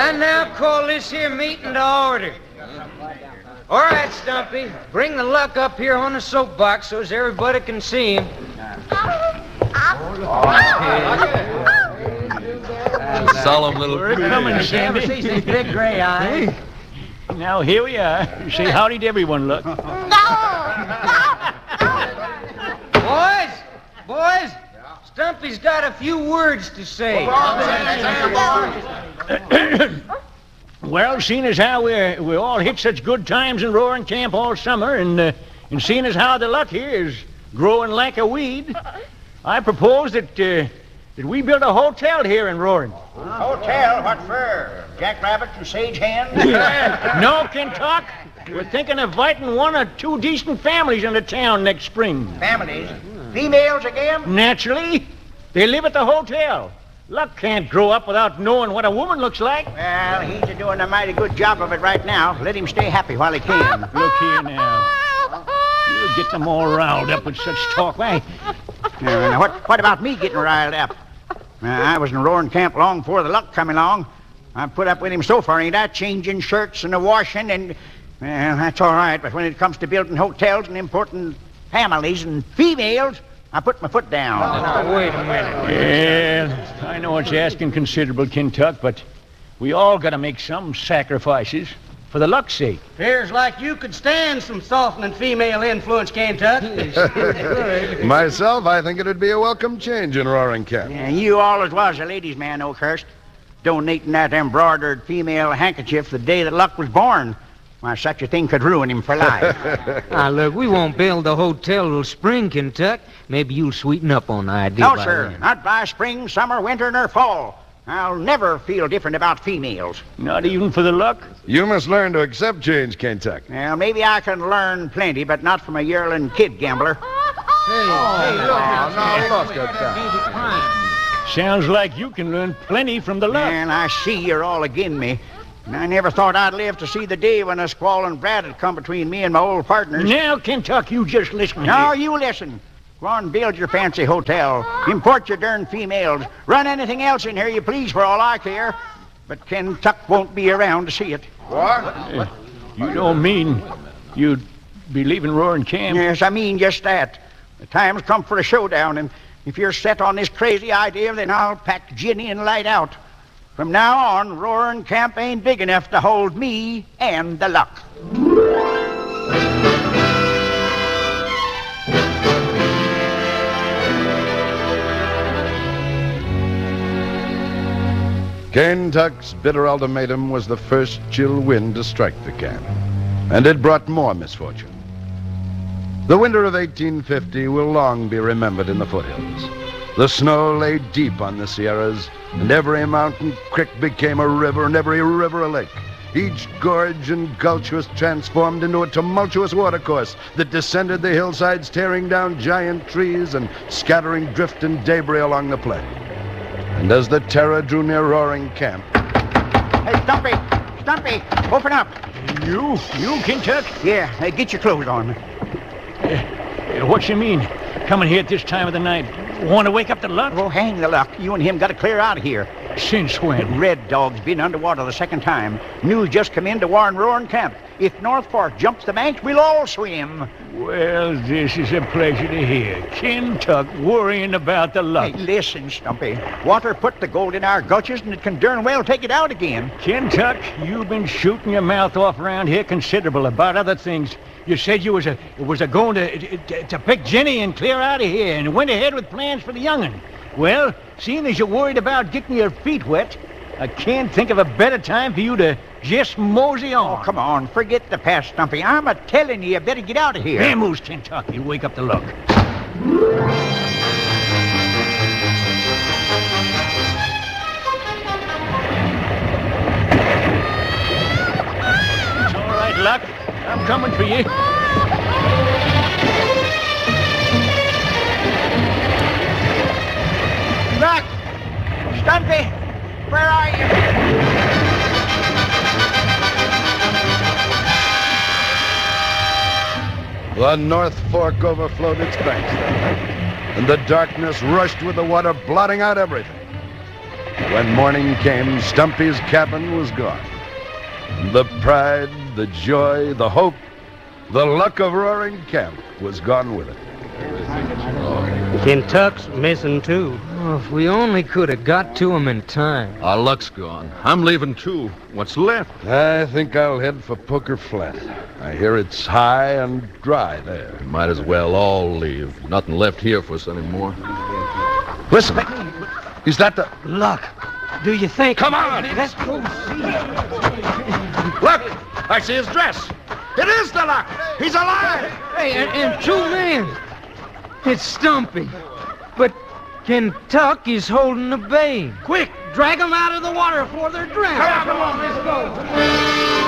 I now call this here meeting to order. All right, Stumpy, bring the Luck up here on the soapbox so as everybody can see him. Solemn little... We're coming, Sandy. See these big gray eyes. Now, here we are. Say howdy to everyone, Luck. Boys, Stumpy's got a few words to say. Well, seeing as how we all hit such good times in Roaring Camp all summer, and seeing as how the Luck here is growing like a weed, I propose that we build a hotel here in Roaring. Hotel? What for? Jackrabbits and sage hens? No, Kentuck. We're thinking of inviting one or two decent families into town next spring. Families? Females again? Naturally. They live at the hotel. Luck can't grow up without knowing what a woman looks like. Well, he's doing a mighty good job of it right now. Let him stay happy while he can. Look here now. You get them all riled up with such talk. Why? Now, what about me getting riled up? I was in Roaring Camp long before the Luck come along. I put up with him so far, ain't I? Changing shirts and washing and... Well, that's all right, but when it comes to building hotels and importing families and females, I put my foot down. Now, wait a minute. Yeah, I know it's asking considerable, Kentuck, but we all got to make some sacrifices for the Luck's sake. Appears like you could stand some softening female influence, Kentuck. Myself, I think it'd be a welcome change in Roaring Camp. Yeah, you always was a ladies' man, Oakhurst. Donating that embroidered female handkerchief the day that Luck was born. Why, such a thing could ruin him for life. Now, look, we won't build the hotel till spring, Kentuck. Maybe you'll sweeten up on the idea. No, by sir. then. Not by spring, summer, winter, nor fall. I'll never feel different about females. Not even for the Luck? You must learn to accept change, Kentuck. Well, maybe I can learn plenty, but not from a yearling kid gambler. Sounds like you can learn plenty from the Luck. And I see you're all agin me. And I never thought I'd live to see the day when a squalling brat had come between me and my old partners. Now, Kentuck, you just listen. No, you listen. Go on, build your fancy hotel. Import your darn females. Run anything else in here you please for all I care. But Kentuck won't be around to see it. What? You don't mean you'd be leaving Roaring Camp? Yes, I mean just that. The time's come for a showdown, and if you're set on this crazy idea, then I'll pack Ginny and light out. From now on, Roaring Camp ain't big enough to hold me and the Luck. Kentuck's bitter ultimatum was the first chill wind to strike the camp, and it brought more misfortune. The winter of 1850 will long be remembered in the foothills. The snow lay deep on the Sierras, and every mountain creek became a river, and every river a lake. Each gorge and gulch was transformed into a tumultuous watercourse that descended the hillsides, tearing down giant trees and scattering drift and debris along the plain. And as the terror drew near Roaring Camp... Hey, Stumpy, open up. You, Kentuck? Yeah, get your clothes on. What you mean? Coming here at this time of the night? Want to wake up the Luck? Oh, hang the Luck. You and him got to clear out of here. Since when? Red Dog's been underwater the second time. News just come in to warn Roaring Camp. If North Fork jumps the banks, we'll all swim. Well, this is a pleasure to hear. Kentuck worrying about the Luck. Hey, listen, Stumpy. Water put the gold in our gulches, and it can darn well take it out again. Kentuck, you've been shooting your mouth off around here considerable about other things. You said you was a going to pick Jenny and clear out of here, and went ahead with plans for the young'un. Well, seeing as you're worried about getting your feet wet, I can't think of a better time for you to just mosey on. Oh, come on. Forget the past, Stumpy. I'm a-telling you better get out of here. There moves Kentuck. You'll wake up the Luck. It's all right, Luck. I'm coming for you. Luck! Stumpy! Where are you? The North Fork overflowed its banks that night, and the darkness rushed with the water, blotting out everything. When morning came, Stumpy's cabin was gone. The pride, the joy, the hope, the luck of Roaring Camp was gone with it. Kentuck's missing, too. Oh, if we only could have got to him in time. Our luck's gone. I'm leaving, too. What's left? I think I'll head for Poker Flat. I hear it's high and dry there. Might as well all leave. Nothing left here for us anymore. Listen, is that the... Luck. Do you think? Come on! Let's go see. Look! I see his dress. It is the Luck! He's alive! Hey, and two men. It's Stumpy. But Kentucky's holding the babe. Quick, drag them out of the water before they're drowned. Come on, let's go.